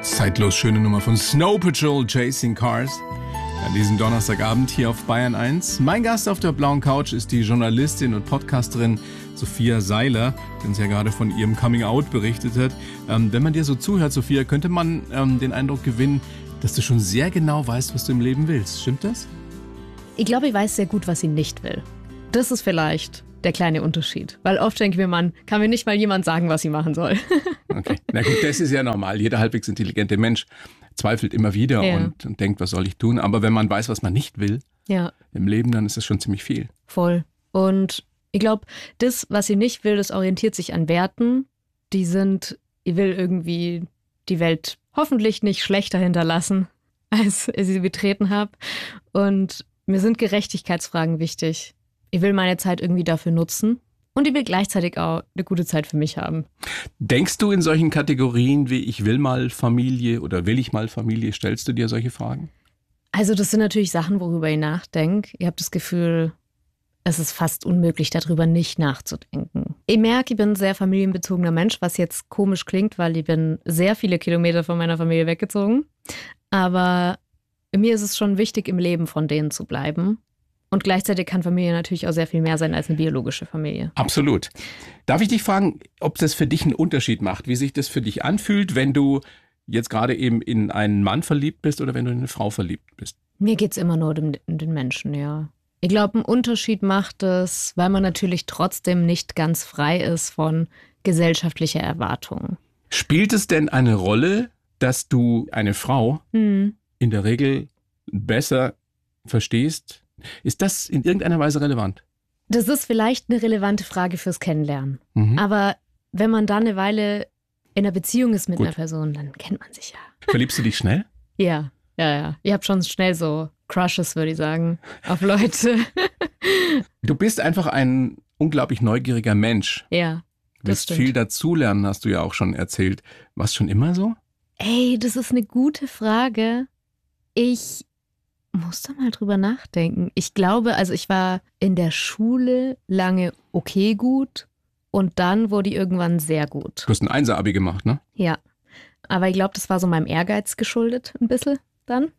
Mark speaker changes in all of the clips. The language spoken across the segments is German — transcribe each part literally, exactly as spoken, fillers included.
Speaker 1: Zeitlos schöne Nummer von Snow Patrol, Chasing Cars. An diesem Donnerstagabend hier auf Bayern eins. Mein Gast auf der blauen Couch ist die Journalistin und Podcasterin Sophia Seiler, die uns ja gerade von ihrem Coming-out berichtet hat. Ähm, wenn man dir so zuhört, Sophia, könnte man ähm, den Eindruck gewinnen, dass du schon sehr genau weißt, was du im Leben willst. Stimmt das?
Speaker 2: Ich glaube, ich weiß sehr gut, was sie nicht will. Das ist vielleicht der kleine Unterschied. Weil oft denke ich mir, man kann mir nicht mal jemand sagen, was sie machen soll.
Speaker 1: Okay, na gut, das ist ja normal. Jeder halbwegs intelligente Mensch zweifelt immer wieder ja. und, und denkt, was soll ich tun? Aber wenn man weiß, was man nicht will ja. im Leben, dann ist das schon ziemlich viel.
Speaker 2: Voll. Und ich glaube, das, was sie nicht will, das orientiert sich an Werten. Die sind, ich will irgendwie die Welt hoffentlich nicht schlechter hinterlassen, als ich sie betreten habe. Und mir sind Gerechtigkeitsfragen wichtig. Ich will meine Zeit irgendwie dafür nutzen. Und ich will gleichzeitig auch eine gute Zeit für mich haben.
Speaker 1: Denkst du in solchen Kategorien wie ich will mal Familie oder will ich mal Familie? Stellst du dir solche Fragen?
Speaker 2: Also das sind natürlich Sachen, worüber ich nachdenke. Ich habe das Gefühl, es ist fast unmöglich, darüber nicht nachzudenken. Ich merke, ich bin ein sehr familienbezogener Mensch, was jetzt komisch klingt, weil ich bin sehr viele Kilometer von meiner Familie weggezogen. Aber mir ist es schon wichtig, im Leben von denen zu bleiben. Und gleichzeitig kann Familie natürlich auch sehr viel mehr sein als eine biologische Familie.
Speaker 1: Absolut. Darf ich dich fragen, ob das für dich einen Unterschied macht, wie sich das für dich anfühlt, wenn du jetzt gerade eben in einen Mann verliebt bist oder wenn du in eine Frau verliebt bist?
Speaker 2: Mir geht es immer nur um den Menschen, ja. Ich glaube, einen Unterschied macht es, weil man natürlich trotzdem nicht ganz frei ist von gesellschaftlicher Erwartung.
Speaker 1: Spielt es denn eine Rolle, dass du eine Frau hm. in der Regel besser verstehst? Ist das in irgendeiner Weise relevant?
Speaker 2: Das ist vielleicht eine relevante Frage fürs Kennenlernen. Mhm. Aber wenn man da eine Weile in einer Beziehung ist mit Gut. einer Person, dann kennt man sich ja.
Speaker 1: Verliebst du dich schnell?
Speaker 2: Ja, ja, ja. Ich habe schon schnell so Crushes, würde ich sagen, auf Leute.
Speaker 1: Du bist einfach ein unglaublich neugieriger Mensch.
Speaker 2: Ja,
Speaker 1: Du wirst viel dazulernen, hast du ja auch schon erzählt. War es schon immer so?
Speaker 2: Ey, das ist eine gute Frage. Ich muss da mal drüber nachdenken. Ich glaube, also ich war in der Schule lange okay gut und dann wurde ich irgendwann sehr gut.
Speaker 1: Du hast ein Einser-Abi gemacht, ne?
Speaker 2: Ja, aber ich glaube, das war so meinem Ehrgeiz geschuldet, ein bisschen dann.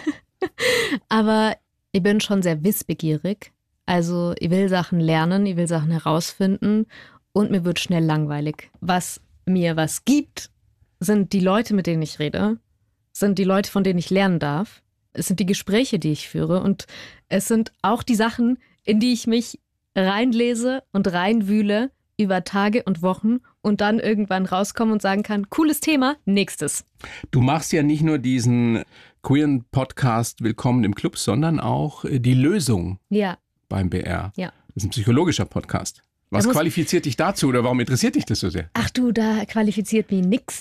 Speaker 2: Aber ich bin schon sehr wissbegierig. Also ich will Sachen lernen, ich will Sachen herausfinden und mir wird schnell langweilig. Was mir was gibt, sind die Leute, mit denen ich rede, sind die Leute, von denen ich lernen darf. Es sind die Gespräche, die ich führe und es sind auch die Sachen, in die ich mich reinlese und reinwühle über Tage und Wochen und dann irgendwann rauskomme und sagen kann, cooles Thema, nächstes.
Speaker 1: Du machst ja nicht nur diesen queeren Podcast Willkommen im Club, sondern auch die Lösung
Speaker 2: ja.
Speaker 1: beim B R.
Speaker 2: Ja.
Speaker 1: Das ist ein psychologischer Podcast. Was muss, qualifiziert dich dazu oder warum interessiert dich das so sehr?
Speaker 2: Ach du, da qualifiziert mich nix.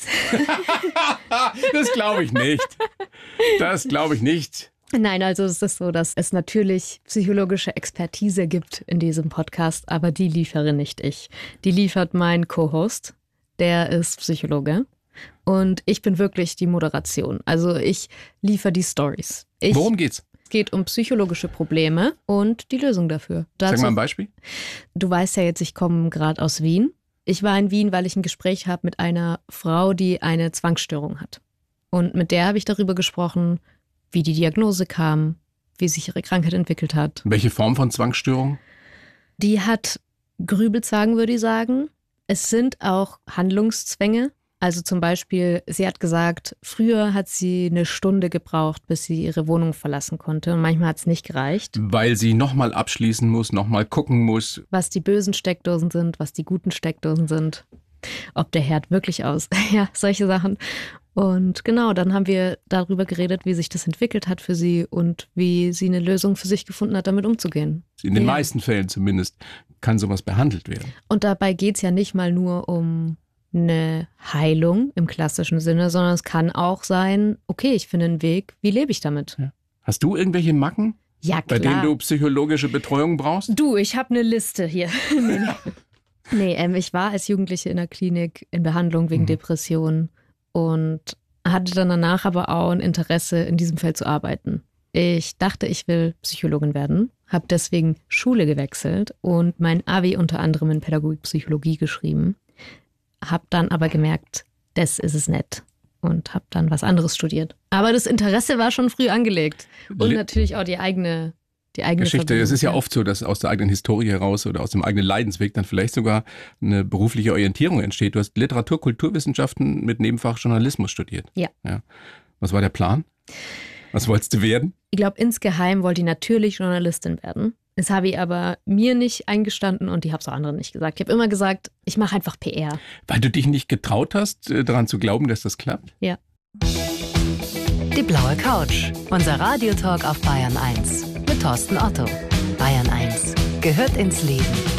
Speaker 1: Das glaube ich nicht. Das glaube ich nicht.
Speaker 2: Nein, also es ist so, dass es natürlich psychologische Expertise gibt in diesem Podcast, aber die liefere nicht ich. Die liefert mein Co-Host, der ist Psychologe und ich bin wirklich die Moderation. Also ich liefere die Stories. Ich,
Speaker 1: Worum geht's?
Speaker 2: Es geht um psychologische Probleme und die Lösung dafür. Dazu,
Speaker 1: Sag mal ein Beispiel.
Speaker 2: Du weißt ja jetzt, ich komme gerade aus Wien. Ich war in Wien, weil ich ein Gespräch habe mit einer Frau, die eine Zwangsstörung hat. Und mit der habe ich darüber gesprochen, wie die Diagnose kam, wie sich ihre Krankheit entwickelt hat.
Speaker 1: Welche Form von Zwangsstörung?
Speaker 2: Die hat Grübelzwang, würde ich sagen. Es sind auch Handlungszwänge. Also zum Beispiel, sie hat gesagt, früher hat sie eine Stunde gebraucht, bis sie ihre Wohnung verlassen konnte. Und manchmal hat es nicht gereicht.
Speaker 1: Weil sie nochmal abschließen muss, nochmal gucken muss.
Speaker 2: Was die bösen Steckdosen sind, was die guten Steckdosen sind. Ob der Herd wirklich aus. Ja, solche Sachen. Und genau, dann haben wir darüber geredet, wie sich das entwickelt hat für sie und wie sie eine Lösung für sich gefunden hat, damit umzugehen.
Speaker 1: In den
Speaker 2: ja.
Speaker 1: meisten Fällen zumindest kann sowas behandelt werden.
Speaker 2: Und dabei geht es ja nicht mal nur um eine Heilung im klassischen Sinne, sondern es kann auch sein, okay, ich finde einen Weg, wie lebe ich damit? Ja.
Speaker 1: Hast du irgendwelche Macken,
Speaker 2: ja,
Speaker 1: bei denen du psychologische Betreuung brauchst?
Speaker 2: Du, ich habe eine Liste hier. nee, nee. nee ähm, ich war als Jugendliche in der Klinik in Behandlung wegen mhm. Depressionen und hatte dann danach aber auch ein Interesse, in diesem Feld zu arbeiten. Ich dachte, ich will Psychologin werden, habe deswegen Schule gewechselt und mein Abi unter anderem in Pädagogik Psychologie geschrieben. Hab dann aber gemerkt, das ist es nicht. und habe dann was anderes studiert. Aber das Interesse war schon früh angelegt und natürlich auch die eigene Die eigene
Speaker 1: Geschichte. Es ist ja oft so, dass aus der eigenen Historie heraus oder aus dem eigenen Leidensweg dann vielleicht sogar eine berufliche Orientierung entsteht. Du hast Literatur, Kulturwissenschaften mit Nebenfach Journalismus studiert.
Speaker 2: Ja.
Speaker 1: ja. Was war der Plan? Was wolltest du werden?
Speaker 2: Ich glaube, insgeheim wollte ich natürlich Journalistin werden. Das habe ich aber mir nicht eingestanden und ich habe es auch anderen nicht gesagt. Ich habe immer gesagt, ich mache einfach P R.
Speaker 1: Weil du dich nicht getraut hast, daran zu glauben, dass das klappt?
Speaker 2: Ja.
Speaker 3: Die blaue Couch. Unser Radiotalk auf Bayern eins. Mit Thorsten Otto. Bayern eins gehört ins Leben.